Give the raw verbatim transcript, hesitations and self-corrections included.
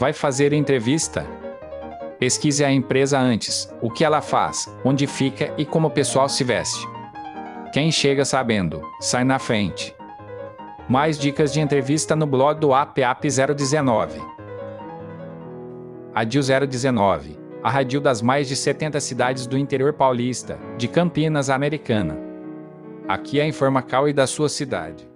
Vai fazer entrevista? Pesquise a empresa antes, o que ela faz, onde fica e como o pessoal se veste. Quem chega sabendo, sai na frente. Mais dicas de entrevista no blog do A P A P zero dezenove. Radil zero dezenove, a radil das mais de setenta cidades do interior paulista, de Campinas, Americana. Aqui é a Informacal e da sua cidade.